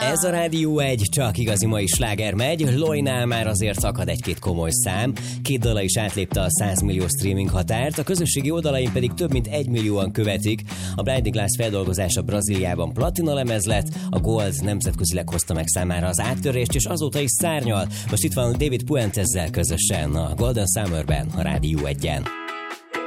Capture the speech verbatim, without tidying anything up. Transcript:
Ez a Rádió egy, csak igazi mai sláger megy. Lojnál már azért szakad egy-két komoly szám. Két dala is átlépte a száz millió streaming határt, a közösségi oldalain pedig több mint egy millióan követik. A Blinding Lights feldolgozása Brazíliában platina lemez lett, a Gold nemzetközileg hozta meg számára az áttörést, és azóta is szárnyal. Most itt van David Puentezzel közösen a Golden Summerben, a Rádió egyen.